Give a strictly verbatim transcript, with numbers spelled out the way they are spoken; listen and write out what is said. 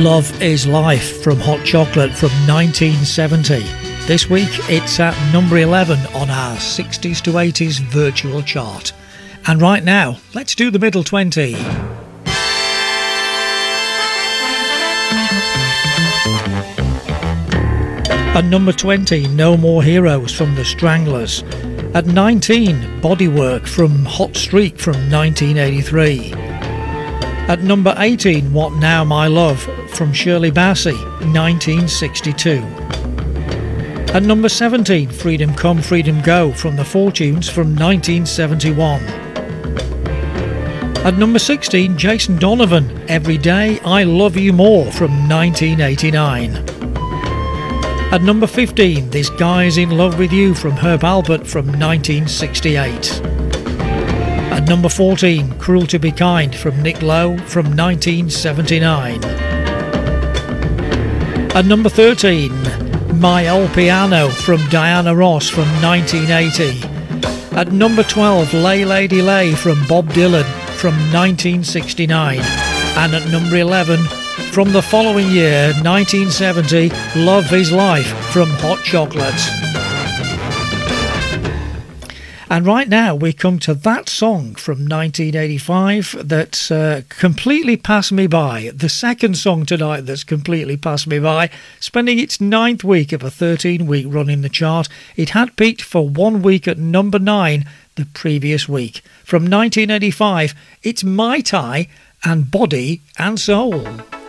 Love is Life from Hot Chocolate from nineteen seventy. This week it's at number eleven on our sixties to eighties virtual chart. And right now, let's do the middle twenty. At number twenty, No More Heroes from The Stranglers. At nineteen, Bodywork from Hot Streak from nineteen eighty-three. At number eighteen, What Now My Love from Shirley Bassey, nineteen sixty-two. At number seventeen, Freedom Come, Freedom Go from The Fortunes from nineteen seventy-one. At number sixteen, Jason Donovan, Every Day I Love You More from nineteen eighty-nine. At number fifteen, This Guy's in Love With You from Herb Alpert from nineteen sixty-eight. At number fourteen, Cruel to Be Kind from Nick Lowe from nineteen seventy-nine. At number thirteen, My Old Piano from Diana Ross from nineteen eighty. At number twelve, Lay Lady Lay from Bob Dylan from nineteen sixty-nine. And at number eleven, from the following year, nineteen seventy, Love is Life from Hot Chocolate. And right now we come to that song from nineteen eighty-five that uh, completely passed me by. The second song tonight that's completely passed me by, spending its ninth week of a thirteen-week run in the chart. It had peaked for one week at number nine the previous week. From nineteen eighty-five, it's Mai Tai and Body and Soul.